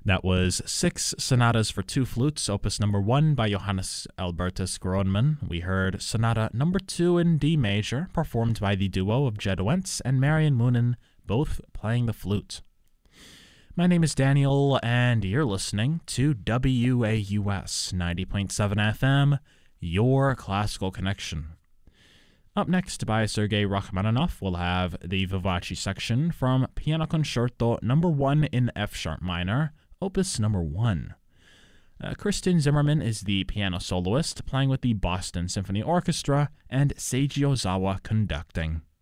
That was Six Sonatas for Two Flutes, opus number 1 by Johannes Albertus Gronemann. We heard Sonata number 2 in D major, performed by the duo of Jed Wentz and Marion Moonen, both playing the flute. My name is Daniel, and you're listening to WAUS 90.7 FM, your classical connection. Up next by Sergei Rachmaninoff, we'll have the Vivace section from Piano Concerto number 1 in F-sharp minor, opus number 1. Kristen Zimmerman is the piano soloist, playing with the Boston Symphony Orchestra, and Seiji Ozawa conducting.